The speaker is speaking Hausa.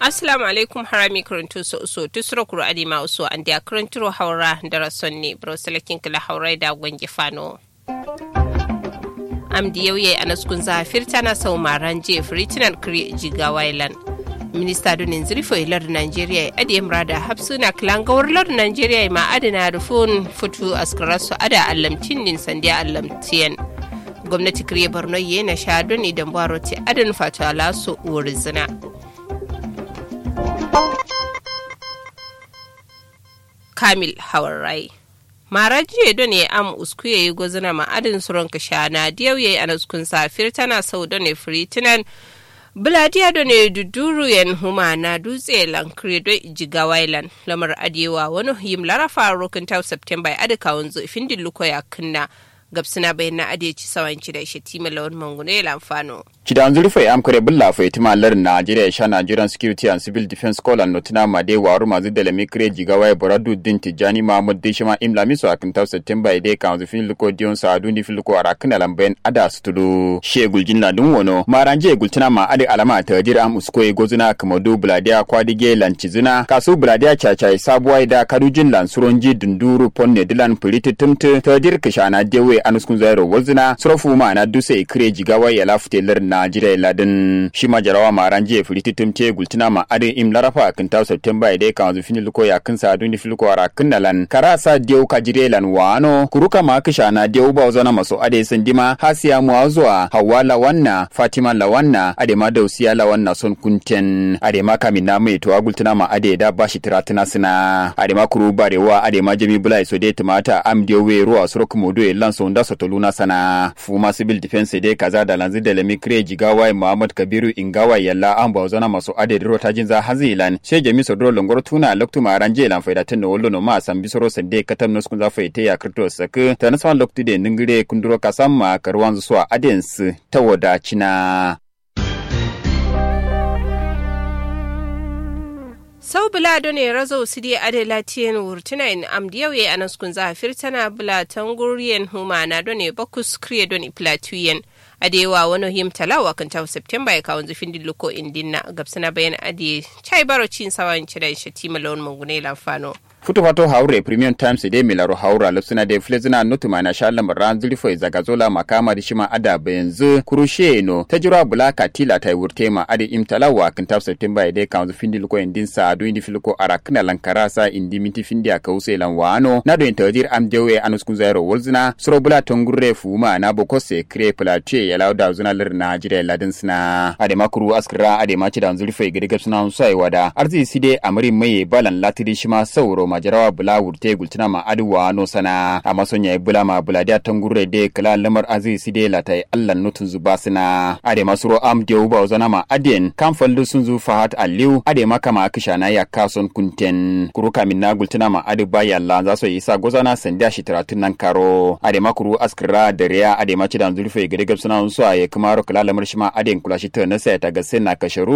Assalamu alaikum harami karantu so tusro kuru adima uso andi akaranturo haura darasonni broselakin kala haura da gwangi fano. Amdi yauye anaskun zafirta na sau maranje fritinan kri jigawailan. Minista donin zirfo ilar Nigeria adi mrada hapsuna klangawar lar Nigeria ma adana rufun futu askarasu ada allamtin din sandiya allamtiyan. Gwamnati kriye Borno yana sha don idan baroti adan fata laso uwar Kamil Hawarai. Maraji do ne am uskuye yi gozuna ma'adin suron kashana diyauye a naskun safir tana sau do ne fritinan Buladiya do ne duduru yan huma na dutse lankre do jigawailan lamar adewa wani yim larafa rokin tau September adika wanzu ifindin luko ya kunna gabsina bayan na adeci sawanci da shi timalawan mangune lamfano. Kidan zurfe amkare bulla fa itima lar Nigeria sha Nigerian Security and Civil Defense Scholar notina made waru mazu da lemikre jigawa boradu din Tijani Mahmud Deshima imlami so akinta September ide kan zu fin luko dion sa adundi fin luko arakna lamben ada studu shegul jinna dun wono maranje gultina ma ade alama tajir am uskoy gozuna kamodu buladiya kwadige lancizuna kasu buladiya chachai sabuwa da kadujin lansuronji dunduru ponne dilan politi tumtu tajir kishana dewe anuskun zairo wazuna sorofu ma na duse ikre jigawa ya laftelar Najeriya ladin shima jarawa maranje filititum te gultina ma ade im larafa kinta September ide kan zu finil ko ya kinsa aduni filko ara kinnalan karasa diu kajirelan wano kuruka ma kishana diu ba zona maso ade sandima hasiya muazwa hawala wanna fatima lawanna ade ma dausiya lawanna son kunten ade ma kamina mai to gultina ma ade da bashi tiratina sina ade ma kuru barewa ade ma jami bulai so de tumata am diu we ruwa surok modo e lanso nda sotoluna sana fuma civil defense de kaza da lanzi da lemikre jigawa Muhammad Kabiru Ingawa yalla an bawzana masu adedi rotajin za hazilan she jami sodro longor tuna loktu maranje lan faida tan wollo no ma san bisoro sande katam nuskun za faite ya kripto sak tan san loktu de ningire kunduro kasam karwan zuwa adens tawoda cina Sau bula do ne razo sidi ade latiyen wurtina in amdiyawe anaskun zafir tana bula tanguriyen humana do ne bakus kriye do ne platuyen adewa wani him talawa kan tawo September ya kawo zufin dilluko indinna gabsana bayan ade chai baro cin sawan cidan shatima lawan mungune lamfano Futu fato haure Premium Times de milaro haura lupsina de flezina notuma na shallam ranzuli foi zagazola makama di shima ada benzu kurushe no tajura bulaka tila tai wurtema ade imtalawa kan tawo September de kan zufin dilluko indinsa adu indi filuko arakna lankarasa indi miti findi akause lan wano na do intajir amdewe anuskun zairo wolzina surobula tongurre fuma na bokose kre platie ya lauda zuna lir Nigeria ladinsna ade makuru askra ade machi da zulfai gidiga suna sai wada arzi side amri mai balan latiri shima sauro majarawa bula wurte gultina ma aduwa no sana amma sonya bula ma bula da tangurre de kala lamar azi side latai Allah nutun zuba sina ade masuro am de uba zana ma aden kan fallu sun zu fahat aliu ade makama kishana ya kason kunten kuruka minna gultina ma adu baya Allah za so isa gozana sanda shi taratun nan karo ade makuru askra da riya ade machi da zulfai gidiga suna so ya kuma ro kala lamar shima aden kula shi ta na sai ta ga sai na kasharu